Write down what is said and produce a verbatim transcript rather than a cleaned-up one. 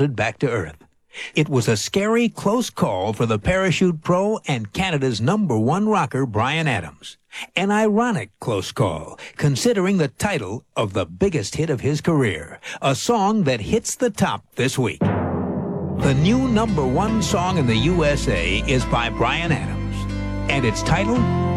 catapulted back to Earth. It was a scary, close call for the parachute pro and Canada's number one rocker, Bryan Adams. An ironic close call, considering the title of the biggest hit of his career, a song that hits the top this week. The new number one song in the U S A is by Bryan Adams, and its title,